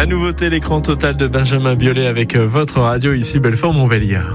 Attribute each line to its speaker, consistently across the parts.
Speaker 1: La nouveauté, l'écran total de Benjamin Biolay avec votre radio ici Belfort-Montbéliard.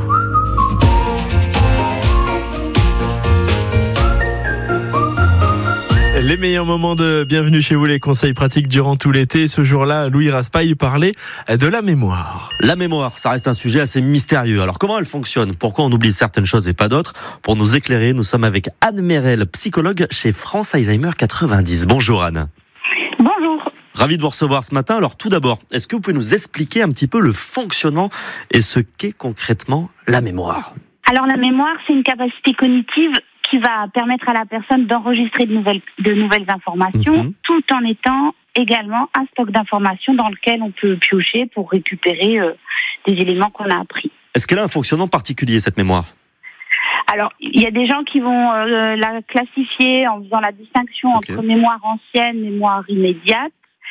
Speaker 1: Les meilleurs moments de Bienvenue chez vous, les conseils pratiques durant tout l'été. Ce jour-là, Louis Raspail parlait de la mémoire.
Speaker 2: La mémoire, ça reste un sujet assez mystérieux. Alors comment elle fonctionne ? Pourquoi on oublie certaines choses et pas d'autres ? Pour nous éclairer, nous sommes avec Anne Merel, psychologue chez France Alzheimer 90. Bonjour Anne.
Speaker 3: Bonjour.
Speaker 2: Ravi de vous recevoir ce matin. Alors tout d'abord, est-ce que vous pouvez nous expliquer un petit peu le fonctionnement et ce qu'est concrètement la mémoire ?
Speaker 3: Alors la mémoire, c'est une capacité cognitive qui va permettre à la personne d'enregistrer de nouvelles informations, tout en étant également un stock d'informations dans lequel on peut piocher pour récupérer des éléments qu'on a appris.
Speaker 2: Est-ce qu'elle a un fonctionnement particulier, cette mémoire ?
Speaker 3: Alors, il y a des gens qui vont la classifier en faisant la distinction entre mémoire ancienne, mémoire immédiate.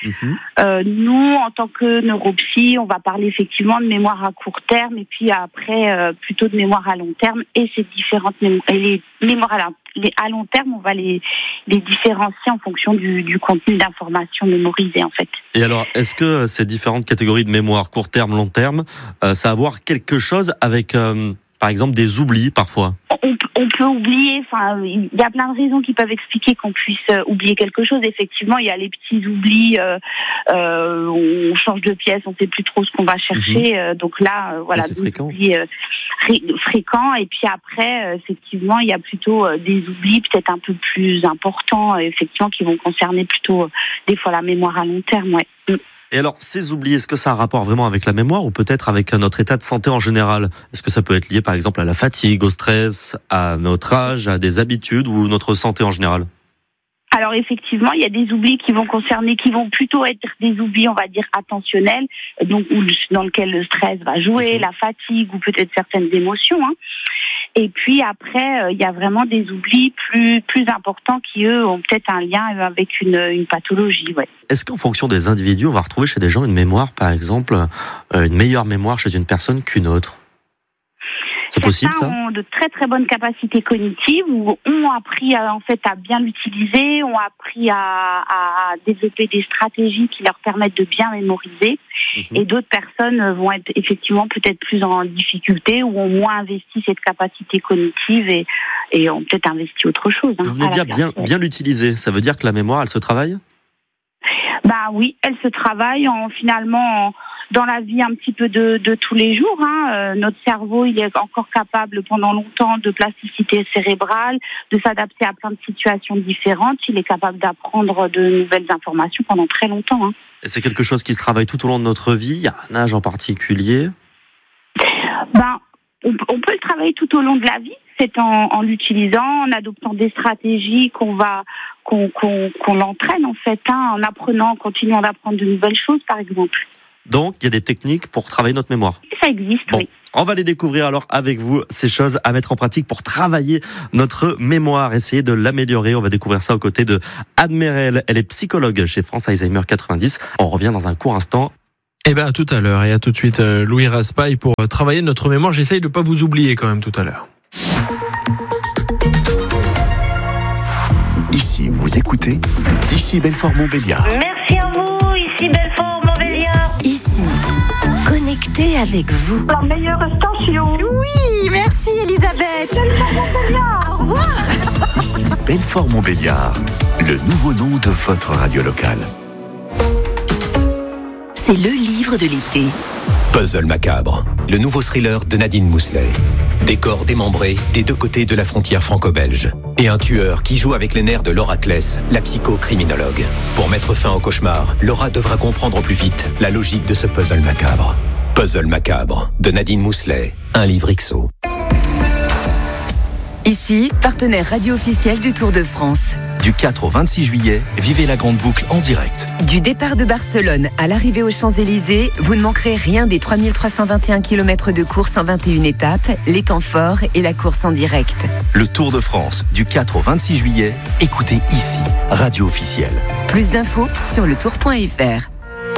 Speaker 3: Nous, en tant que neuropsy, on va parler effectivement de mémoire à court terme et puis après plutôt de mémoire à long terme. Et ces différentes les mémoires à long terme, on va les différencier en fonction du contenu d'information mémorisée en fait.
Speaker 2: Et alors, est-ce que ces différentes catégories de mémoire, court terme, long terme, ça a à voir quelque chose avec, par exemple, des oublis parfois ?
Speaker 3: On peut oublier, il y a plein de raisons qui peuvent expliquer qu'on puisse oublier quelque chose. Effectivement, il y a les petits oublis, on change de pièce, on ne sait plus trop ce qu'on va chercher. Donc là, voilà,
Speaker 2: c'est
Speaker 3: des
Speaker 2: fréquent.
Speaker 3: oublis fréquents. Et puis après, effectivement, il y a plutôt des oublis peut-être un peu plus importants, effectivement, qui vont concerner plutôt des fois la mémoire à long terme. Ouais.
Speaker 2: Et alors, ces oublis, est-ce que ça a un rapport vraiment avec la mémoire ou peut-être avec notre état de santé en général ? Est-ce que ça peut être lié par exemple à la fatigue, au stress, à notre âge, à des habitudes ou notre santé en général ?
Speaker 3: Alors effectivement, il y a des oublis qui vont plutôt être des oublis, on va dire, attentionnels, donc dans lequel le stress va jouer, la fatigue ou peut-être certaines émotions. Et puis après, il y a vraiment des oublis plus importants qui, eux, ont peut-être un lien avec une pathologie. Ouais.
Speaker 2: Est-ce qu'en fonction des individus, on va retrouver chez des gens une mémoire, par exemple, une meilleure mémoire chez une personne qu'une autre ? C'est possible, ça ?
Speaker 3: Certains ont de très très bonnes capacités cognitives ou ont appris à bien l'utiliser, ont appris à développer des stratégies qui leur permettent de bien mémoriser. Et d'autres personnes vont être effectivement peut-être plus en difficulté ou ont moins investi cette capacité cognitive et ont peut-être investi autre chose.
Speaker 2: Vous venez de dire bien l'utiliser. Ça veut dire que la mémoire, elle se travaille ?
Speaker 3: Oui, elle se travaille finalement dans la vie un petit peu de tous les jours. Notre cerveau, il est encore capable pendant longtemps de plasticité cérébrale, de s'adapter à plein de situations différentes. Il est capable d'apprendre de nouvelles informations pendant très longtemps.
Speaker 2: Et c'est quelque chose qui se travaille tout au long de notre vie ? Il y a un âge en particulier ?
Speaker 3: On peut le travailler tout au long de la vie. C'est en l'utilisant, en adoptant des stratégies qu'on l'entraîne en fait, en apprenant, en continuant d'apprendre de nouvelles choses par exemple.
Speaker 2: Donc, il y a des techniques pour travailler notre mémoire.
Speaker 3: Ça existe, oui.
Speaker 2: On va les découvrir alors avec vous, ces choses à mettre en pratique pour travailler notre mémoire, essayer de l'améliorer. On va découvrir ça aux côtés de Anne Merel. Elle est psychologue chez France Alzheimer 90. On revient dans un court instant.
Speaker 1: À tout à l'heure et à tout de suite Louis Raspail pour travailler notre mémoire. J'essaye de pas vous oublier quand même tout à l'heure.
Speaker 4: Ici, vous écoutez, ici Belfort-Montbéliard.
Speaker 5: Merci à vous, ici Belfort-Montbéliard.
Speaker 6: Ici, connecté avec vous.
Speaker 5: La meilleure station.
Speaker 6: Oui, merci Elisabeth.
Speaker 5: Belfort-Montbéliard.
Speaker 6: Au revoir.
Speaker 4: Ici Belfort-Montbéliard, le nouveau nom de votre radio locale.
Speaker 6: C'est le livre de l'été.
Speaker 7: Puzzle macabre, le nouveau thriller de Nadine Mousselet. Décor démembré des deux côtés de la frontière franco-belge. Et un tueur qui joue avec les nerfs de Laura Kless, la psychocriminologue. Pour mettre fin au cauchemar, Laura devra comprendre au plus vite la logique de ce puzzle macabre. Puzzle macabre, de Nadine Mousselet, un livre XO.
Speaker 6: Ici, partenaire radio officiel du Tour de France.
Speaker 4: Du 4 au 26 juillet, vivez la grande boucle en direct.
Speaker 6: Du départ de Barcelone à l'arrivée aux Champs-Élysées, vous ne manquerez rien des 3321 km de course en 21 étapes, les temps forts et la course en direct.
Speaker 4: Le Tour de France, du 4 au 26 juillet, écoutez ici, radio officielle.
Speaker 6: Plus d'infos sur letour.fr.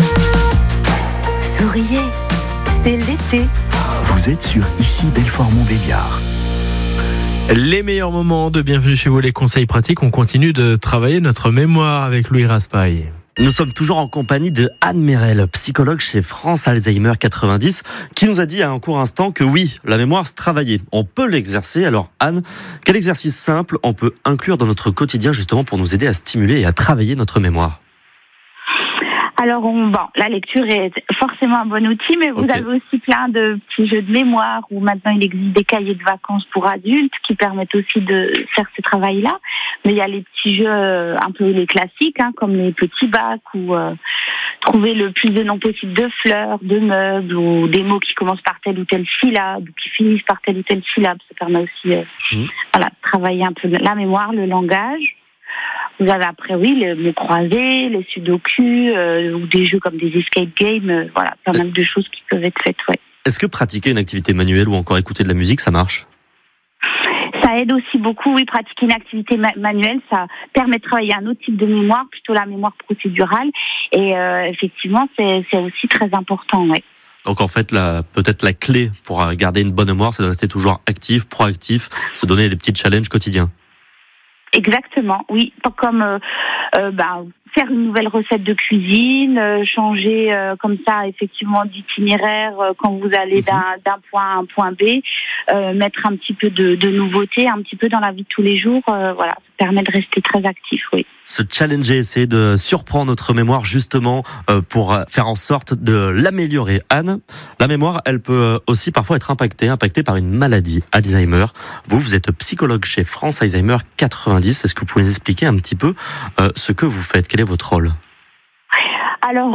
Speaker 6: Souriez, c'est l'été.
Speaker 4: Vous êtes sur ici Belfort-Montbéliard.
Speaker 1: Les meilleurs moments de Bienvenue chez vous, les conseils pratiques. On continue de travailler notre mémoire avec Louis Raspail.
Speaker 2: Nous sommes toujours en compagnie de Anne Merel, psychologue chez France Alzheimer 90, qui nous a dit à un court instant que oui, la mémoire se travaillait. On peut l'exercer. Alors Anne, quel exercice simple on peut inclure dans notre quotidien justement pour nous aider à stimuler et à travailler notre mémoire ?
Speaker 3: Alors, la lecture est forcément un bon outil, mais vous avez aussi plein de petits jeux de mémoire où maintenant il existe des cahiers de vacances pour adultes qui permettent aussi de faire ce travail-là. Mais il y a les petits jeux un peu les classiques, comme les petits bacs ou trouver le plus de noms possible de fleurs, de meubles ou des mots qui commencent par telle ou telle syllabe ou qui finissent par telle ou telle syllabe. Ça permet aussi de travailler un peu la mémoire, le langage. Vous avez après, les mots croisés, les sudoku, ou des jeux comme des escape games, pas mal de choses qui peuvent être faites,
Speaker 2: Est-ce que pratiquer une activité manuelle ou encore écouter de la musique, ça marche ?
Speaker 3: Ça aide aussi beaucoup, pratiquer une activité manuelle, ça permet de travailler un autre type de mémoire, plutôt la mémoire procédurale, et effectivement, c'est aussi très important,
Speaker 2: Donc en fait, peut-être la clé pour garder une bonne mémoire, c'est de rester toujours actif, proactif, se donner des petits challenges quotidiens.
Speaker 3: Exactement, oui. Comme faire une nouvelle recette de cuisine, changer comme ça effectivement d'itinéraire quand vous allez d'un point A à un point B, mettre un petit peu de nouveauté, un petit peu dans la vie de tous les jours, ça permet de rester très actif,
Speaker 2: Se challenger, essayer de surprendre notre mémoire justement pour faire en sorte de l'améliorer. Anne, la mémoire, elle peut aussi parfois être impactée par une maladie, Alzheimer. Vous êtes psychologue chez France Alzheimer 90. Est-ce que vous pouvez nous expliquer un petit peu ce que vous faites ? Quel est votre rôle ?
Speaker 3: Alors,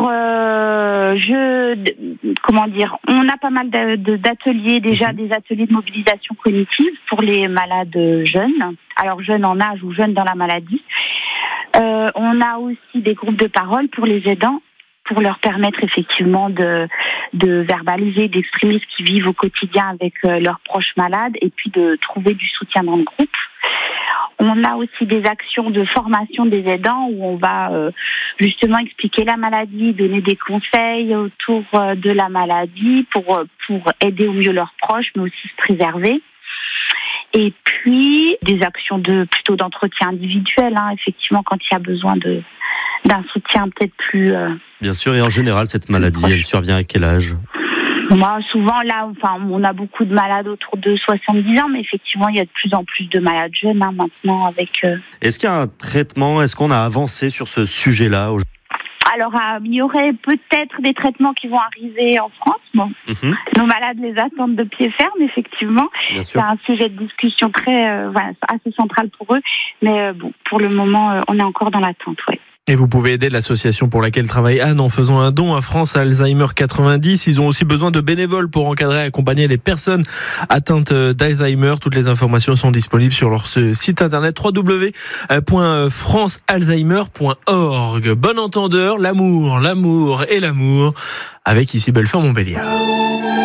Speaker 3: on a pas mal d'ateliers, déjà des ateliers de mobilisation cognitive pour les malades jeunes, alors jeunes en âge ou jeunes dans la maladie. On a aussi des groupes de parole pour les aidants, pour leur permettre effectivement de verbaliser, d'exprimer ce qu'ils vivent au quotidien avec leurs proches malades et puis de trouver du soutien dans le groupe. On a aussi des actions de formation des aidants où on va justement expliquer la maladie, donner des conseils autour de la maladie pour aider au mieux leurs proches, mais aussi se préserver. Et puis des actions plutôt d'entretien individuel, effectivement, quand il y a besoin d'un soutien peut-être plus.
Speaker 2: Bien sûr, et en général, cette maladie, elle survient à quel âge ?
Speaker 3: Moi, souvent, on a beaucoup de malades autour de 70 ans, mais effectivement, il y a de plus en plus de malades jeunes maintenant avec.
Speaker 2: Est-ce qu'il y a un traitement ? Est-ce qu'on a avancé sur ce sujet-là ?
Speaker 3: Alors, il y aurait peut-être des traitements qui vont arriver en France. Nos malades les attendent de pied ferme, effectivement. C'est un sujet de discussion très, assez central pour eux. Mais pour le moment, on est encore dans l'attente,
Speaker 1: Et vous pouvez aider l'association pour laquelle travaille Anne en faisant un don à France Alzheimer 90. Ils ont aussi besoin de bénévoles pour encadrer et accompagner les personnes atteintes d'Alzheimer. Toutes les informations sont disponibles sur leur site internet www.francealzheimer.org. Bon entendeur, l'amour et l'amour avec ici Belfort Montbéliard.